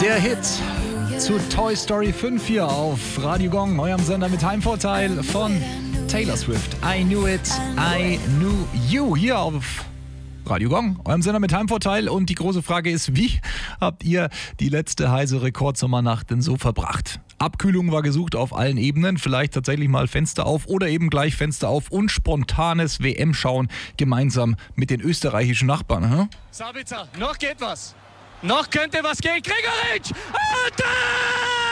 Der Hit zu Toy Story 5 hier auf Radio Gong, eurem Sender mit Heimvorteil von Taylor Swift. I Knew It, I Knew You hier auf Radio Gong, eurem Sender mit Heimvorteil. Und die große Frage ist, wie habt ihr die letzte heiße Rekordsommernacht denn so verbracht? Abkühlung war gesucht auf allen Ebenen, vielleicht tatsächlich mal Fenster auf oder eben gleich Fenster auf und spontanes WM-Schauen gemeinsam mit den österreichischen Nachbarn. Hm? Sabitzer, noch geht was. Noch könnte was gehen. Gregoritsch! Und